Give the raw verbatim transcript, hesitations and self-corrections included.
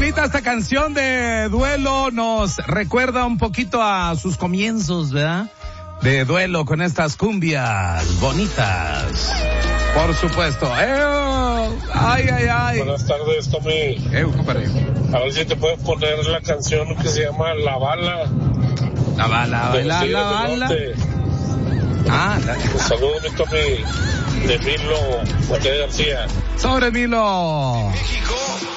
bonita esta canción de Duelo, nos recuerda un poquito a sus comienzos, ¿verdad? De Duelo con estas cumbias bonitas. Por supuesto. ¡Eh! ¡Ay, ay, ay! Buenas tardes, Tommy. Eh, compadre. A ver si te puedes poner la canción que se llama La Bala. La bala, la, la bala. Ah, la... Un saludo, mi Tommy, de Milo, José García. Sobre Milo. México.